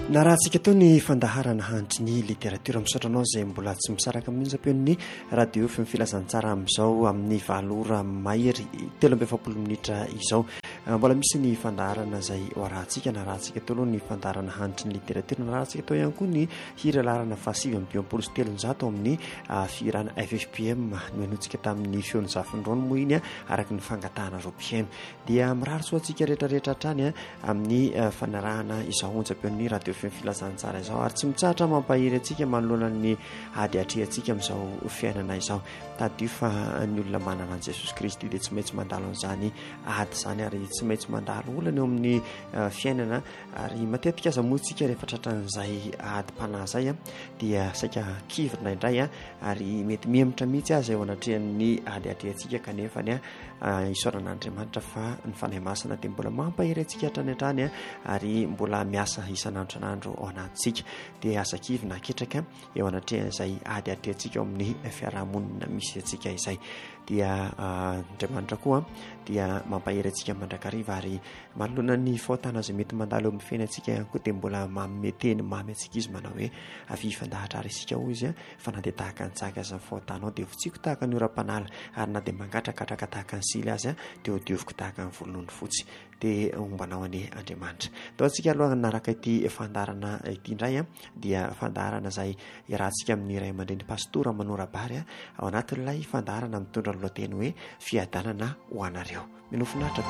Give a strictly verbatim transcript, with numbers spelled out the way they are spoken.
na raha antsika tao ny fandaharana handry ny literatiora misotranao izay mbola tsy misaraka amin'injapeo-ny radio fm filazantsara amin'izao amin'ny valora mahery telo amby efapolo minitra izao mbola misy ny fandaharana izay oarantsika na raha antsika tao aloha ny fandaharana handry ny literatiora na raha antsika tao ihany koa ny hiralarana fahasivy amby dimampolo sy telonjato amin'ny firana f f p m no hanotsika tamin'ny feon'ny zafindrony moa iny a araka ny fangatahana roa p m dia mirary soa antsika rehetrarehetra hatrany a amin'ny fanarahana izao onjam-peon'ny radio fm filazantsara izao ary tsy mitsahatra mampahiry antsika manoloana ny ady atrehantsika amin'izao fiainana izao tadio fa ny olona manana an' jesosy kristy dia tsy maintsy mandalo an'izany ady izany ary tsy maintsy mandalo olana eo amin'ny fiainana ary matetika aza moantsika rehefa tratran'izay ady-panahy zay a dia saika kivina indray a ary mety mihemitra mihitsy aza eo anatrehan'ny ady atrehantsika kanefany a isaoran'andriamanitra fa ny fanahy masina dia mbola mampahiry antsika hatrany hatrany a ary mbola miasa isan'andro san'andro ao anatintsika dia asa kivina aketraka eo anatrehan'izay ady atrehantsika ao amin'ny fiarahamonina misy antsika izay dia andriamanitra koa dia mampahiry antsika mandrakariva ary manoloana ny fahotana izay mety mandalo eo amin'ny fiainantsika ihany koa dia mbola mameteny mamy antsika izy manao hoe avy fandahatra ary isika ho izy a fa na dia tahaka ny tsaka azy amin'ny fahotanao dia hotsiko tahaka ny ora-panala ary na dia mangatrakatraka tahaka ny sily azy a dia ho dioviko tahaka ny volonony fotsy dia ombanao any andriamanitra tao antsika aloha naraka ity fandarana ity indray a dia fandarana izay iarahantsika amin'ny ray aman-dreny pastora Manorabary a ao anatin'ilay fandarana mitondra ny lohateny hoe fiadanana ho anareo minofinaritra